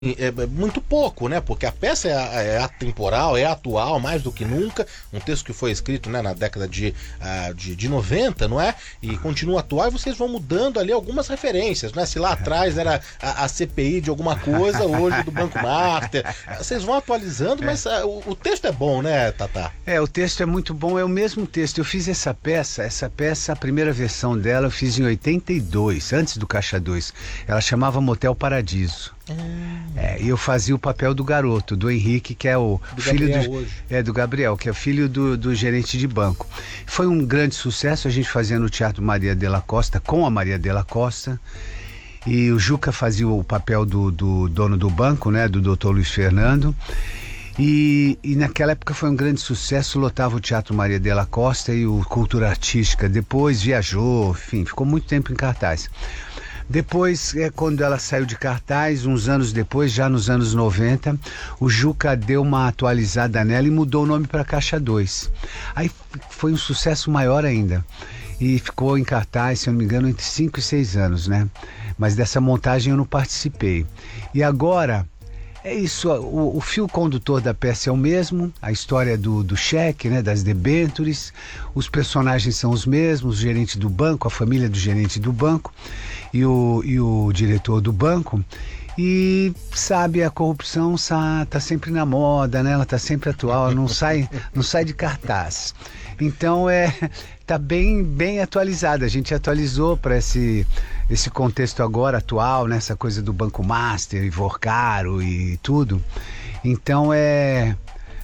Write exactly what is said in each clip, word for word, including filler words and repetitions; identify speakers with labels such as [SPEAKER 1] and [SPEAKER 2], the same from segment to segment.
[SPEAKER 1] É muito pouco, né? Porque a peça é, é atemporal, é atual, mais do que nunca. Um texto que foi escrito, né, na década de, uh, de, de noventa, não é? E continua atual, e vocês vão mudando ali algumas referências, né? Se lá atrás era a, a C P I de alguma coisa, hoje do Banco Master. Vocês vão atualizando, mas uh, o, o texto é bom, né, Tatá?
[SPEAKER 2] É, o texto é muito bom, é o mesmo texto. Eu fiz essa peça, essa peça, a primeira versão dela eu fiz em oitenta e dois, antes do Caixa dois. Ela chamava Motel Paradiso. É, e eu fazia o papel do garoto, do Henrique, que é o
[SPEAKER 1] do
[SPEAKER 2] filho
[SPEAKER 1] Gabriel
[SPEAKER 2] do,
[SPEAKER 1] hoje.
[SPEAKER 2] é, do Gabriel, que é o filho do, do gerente de banco. Foi um grande sucesso, a gente fazia no Teatro Maria de la Costa, com a Maria de la Costa, e o Juca fazia o papel do, do dono do banco, né, do doutor Luiz Fernando. E, e naquela época foi um grande sucesso, lotava o Teatro Maria de la Costa e o Cultura Artística. Depois viajou, enfim, ficou muito tempo em cartaz. Depois, é, quando ela saiu de cartaz, uns anos depois, já nos anos noventa, o Juca deu uma atualizada nela e mudou o nome para Caixa dois. Aí foi um sucesso maior ainda. E ficou em cartaz, se eu não me engano, entre cinco e seis anos, né? Mas dessa montagem eu não participei. E agora, é isso, o, o fio condutor da peça é o mesmo, a história do, do cheque, né, das debêntures, os personagens são os mesmos, o gerente do banco, a família do gerente do banco e o, e o diretor do banco. E, sabe, a corrupção está sempre na moda, né? Ela está sempre atual, não sai, não sai de cartaz. Então, é, tá bem, bem atualizada. A gente atualizou para esse, esse contexto agora atual, né? Essa coisa do Banco Master e Vorcaro e tudo. Então, é...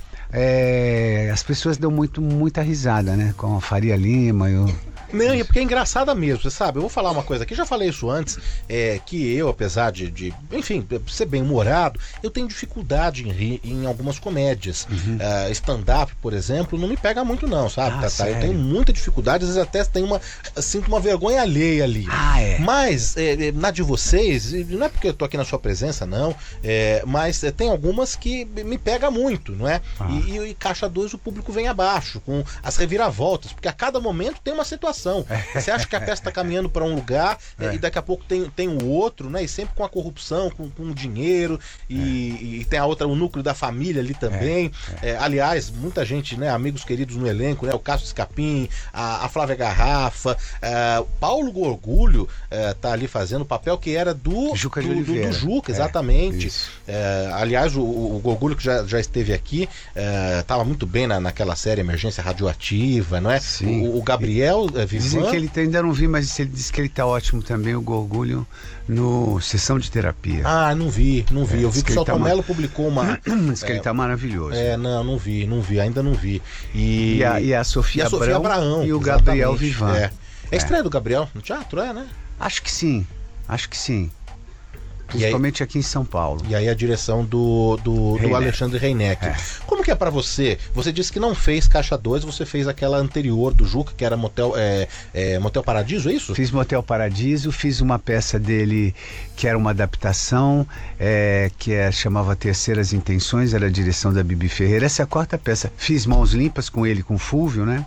[SPEAKER 2] É, as pessoas dão muito, muita risada, né? Com a Faria Lima e o...
[SPEAKER 1] Não, é porque é engraçada mesmo, você sabe? Eu vou falar uma coisa aqui, já falei isso antes, é, que eu, apesar de, de, enfim, ser bem humorado, eu tenho dificuldade em rir em algumas comédias. Uhum. Uh, stand-up, por exemplo, não me pega muito não, sabe,
[SPEAKER 2] ah,
[SPEAKER 1] Tatá? Eu tenho muita dificuldade, às vezes até tenho uma, sinto uma vergonha alheia ali.
[SPEAKER 2] Ah, é?
[SPEAKER 1] Mas, é, na de vocês, não é porque eu tô aqui na sua presença, não, é, mas é, tem algumas que me pega muito, não é? Ah. E, e, e Caixa dois o público vem abaixo, com as reviravoltas, porque a cada momento tem uma situação. Você acha que a peça está caminhando para um lugar é. e daqui a pouco tem, tem o outro, né? E sempre com a corrupção, com, com o dinheiro e, é. e tem a outra, o núcleo da família ali também. É. É, aliás, muita gente, né? Amigos queridos no elenco, né? O Cássio Escapim, a, a Flávia Garrafa, é, Paulo Gorgulho é, tá ali fazendo o papel que era do
[SPEAKER 2] Juca,
[SPEAKER 1] do, do, do Juca, exatamente. É, é, aliás, o, o Gorgulho que já, já esteve aqui estava é, muito bem na, naquela série Emergência Radioativa, não é?
[SPEAKER 2] Sim.
[SPEAKER 1] O, o Gabriel
[SPEAKER 2] Dizem que ele tem, ainda não vi, mas ele disse que ele tá ótimo também, o Gorgulho, no Sessão de Terapia.
[SPEAKER 1] Ah, não vi, não vi. É, eu vi que o Celton
[SPEAKER 2] tá
[SPEAKER 1] Mello publicou uma...
[SPEAKER 2] Diz que é, ele tá maravilhoso.
[SPEAKER 1] É, não, não vi, não vi, ainda não vi. E,
[SPEAKER 2] e, a, e a Sofia,
[SPEAKER 1] e a Sofia Abrão, Abraão
[SPEAKER 2] e o Gabriel Vivan.
[SPEAKER 1] É. É a estreia do Gabriel no teatro, é, né?
[SPEAKER 2] Acho que sim, acho que sim. Principalmente aí, aqui em São Paulo.
[SPEAKER 1] E aí a direção do, do, do Alexandre Reineck. É. Como que é pra você? Você disse que não fez Caixa dois, você fez aquela anterior do Juca, que era Motel, é, é, Motel Paradiso, é isso?
[SPEAKER 2] Fiz Motel Paradiso, fiz uma peça dele que era uma adaptação, é, que é, chamava Terceiras Intenções, era a direção da Bibi Ferreira. Essa é a quarta peça. Fiz Mãos Limpas com ele, com o Fúvio, né?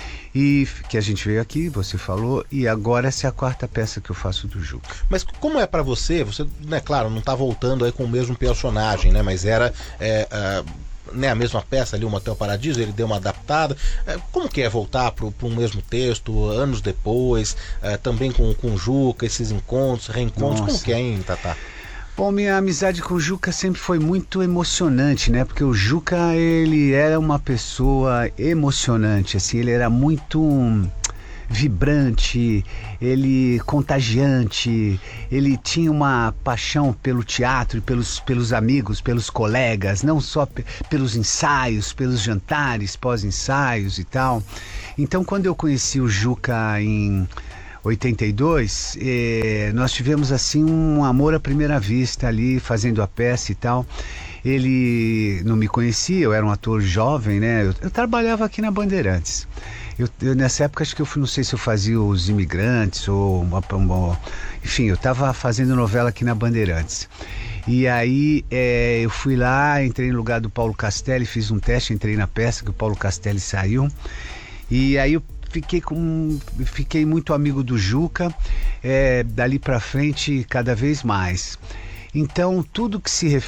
[SPEAKER 2] E que a gente veio aqui, você falou, e agora essa é a quarta peça que eu faço do Juca.
[SPEAKER 1] Mas como é pra você, você, né, claro, não tá voltando aí com o mesmo personagem, né, mas era é, é, né, a mesma peça ali, o Motel Paradiso, ele deu uma adaptada, é, como que é voltar pro, pro mesmo texto, anos depois, é, também com, com o Juca, esses encontros, reencontros, Nossa. Como que é, hein, Tatá?
[SPEAKER 2] Bom, minha amizade com o Juca sempre foi muito emocionante, né? Porque o Juca, ele era uma pessoa emocionante, assim, ele era muito vibrante, ele contagiante, ele tinha uma paixão pelo teatro e pelos, pelos amigos, pelos colegas, não só pe- pelos ensaios, pelos jantares, pós-ensaios e tal. Então, quando eu conheci o Juca em oitenta e dois, eh, nós tivemos assim um amor à primeira vista ali, fazendo a peça e tal. Ele não me conhecia, eu era um ator jovem, né? Eu, eu trabalhava aqui na Bandeirantes. Eu, eu, nessa época, acho que eu não sei se eu fazia Os Imigrantes ou... Uma, uma, enfim, eu estava fazendo novela aqui na Bandeirantes. E aí é, eu fui lá, entrei no lugar do Paulo Castelli, fiz um teste, entrei na peça, que o Paulo Castelli saiu. E aí eu Fiquei, com, fiquei muito amigo do Juca, é, dali pra frente cada vez mais. Então, tudo que se